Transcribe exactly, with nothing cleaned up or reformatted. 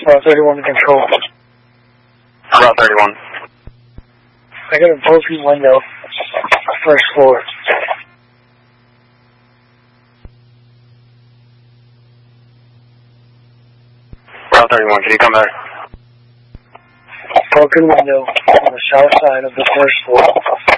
Route thirty-one to control. Route thirty-one. I got a broken window. First floor. Route thirty-one, can you come there? Broken window on the south side of the first floor.